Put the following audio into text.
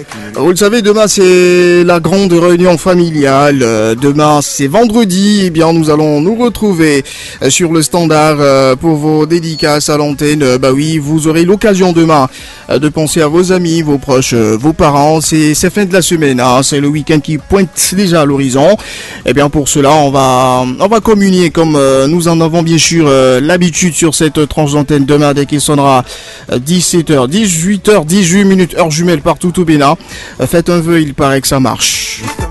Vous le savez, demain c'est la grande réunion familiale. Demain c'est vendredi. Eh bien, nous allons nous retrouver sur le standard pour vos dédicaces à l'antenne. Bah oui, vous aurez l'occasion demain de penser à vos amis, vos proches, vos parents. C'est fin de la semaine, hein. C'est le week-end qui pointe déjà à l'horizon. Eh bien, pour cela, on va communier comme nous en avons bien sûr l'habitude sur cette tranche d'antenne demain dès qu'il sonnera 17h, 18h, 18 minutes, heure jumelle partout au Bénin. Faites un vœu, il paraît que ça marche.